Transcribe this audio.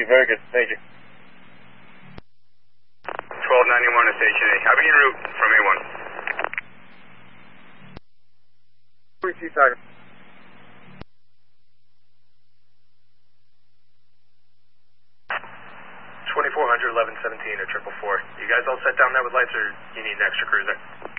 very good. Thank you. 1291 to Station A. Have you en route from A1? 42 Tiger. 2400, 1117 or 444. You guys all set down there with lights, or you need an extra cruiser?